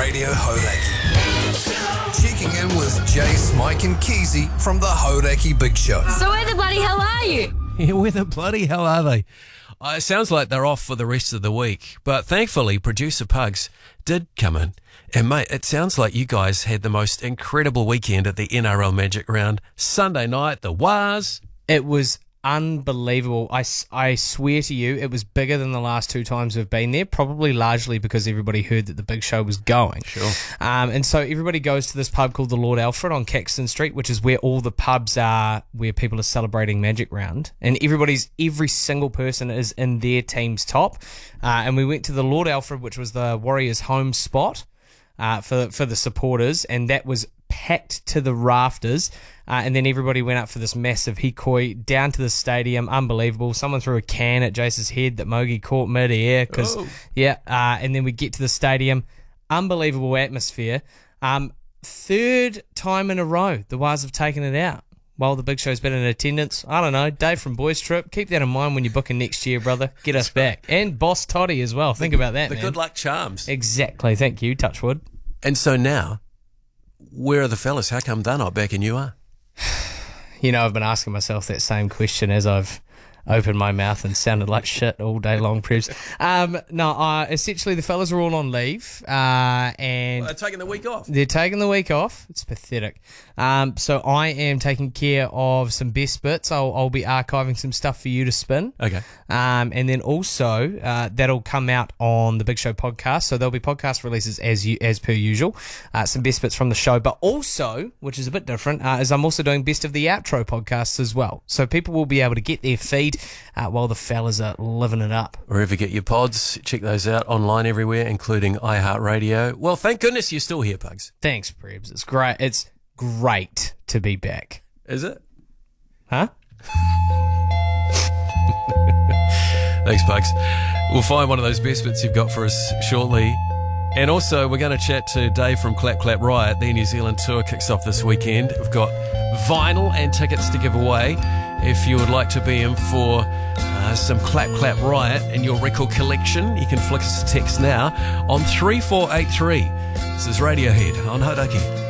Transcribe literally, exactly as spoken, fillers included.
Radio Hodaki. Checking in with Jace, Mike and Keezy from the Hodaki Big Show. So where the bloody hell are you? Yeah, where the bloody hell are they? Uh, it sounds like they're off for the rest of the week, but thankfully producer Pugs did come in. And mate, it sounds like you guys had the most incredible weekend at the N R L Magic Round. Sunday night, the Waz. It was unbelievable. I, s- I swear to you, it was bigger than the last two times we've been there, probably largely because everybody heard that the big show was going. Sure. Um, and so everybody goes to this pub called the Lord Alfred on Caxton Street, which is where all the pubs are, where people are celebrating Magic Round. And everybody's, every single person is in their team's top. Uh, and we went to the Lord Alfred, which was the Warriors' home spot uh, for, for the supporters, and that was packed to the rafters, uh, and then everybody went up for this massive hikoi down to the stadium. Unbelievable. Someone threw a can at Jace's head that Mogi caught mid-air. Cause, Oh. yeah, uh, and then we get to the stadium. Unbelievable atmosphere. Um, third time in a row the Waz have taken it out while the big show's been in attendance. I don't know. Dave from Boys Trip, keep that in mind when you're booking next year, brother. Get us back. And Boss Toddy as well. Think about that, The man. good luck charms. Exactly. Thank you. Touchwood. And so now, where are the fellas? How come they're not back and you are? You know, I've been asking myself that same question as I've opened my mouth and sounded like shit all day long, Prebs. Um, no, uh, essentially the fellas are all on leave, uh, and Well, they're taking the week off. they're taking the week off. It's pathetic. Um, so I am taking care of some best bits. I'll, I'll be archiving some stuff for you to spin. Okay. Um, and then also uh, that'll come out on the Big Show podcast. So there'll be podcast releases as you, as per usual. Uh, some best bits from the show, but also, which is a bit different, uh, is I'm also doing best of the outro podcasts as well. So people will be able to get their feed uh, while the fellas are living it up. Wherever you get your pods, check those out online everywhere, including iHeartRadio. Well, thank goodness you're still here, Pugs. Thanks, Prebs. It's great. It's great to be back. Is it? Huh? Thanks, Pugs. We'll find one of those best bits you've got for us shortly. And also, we're going to chat to Dave from Clap Clap Riot. Their New Zealand tour kicks off this weekend. We've got vinyl and tickets to give away. If you would like to be in for uh, some Clap Clap Riot in your record collection, you can flick us a text now on three four eight three. This is Radiohead on Hodaki.